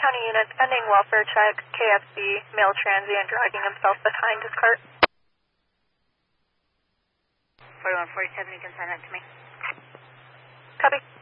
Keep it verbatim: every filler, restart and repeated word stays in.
County units ending welfare check, K F C, male transient dragging himself behind his cart. forty-one forty-seven, you can send that to me. Copy.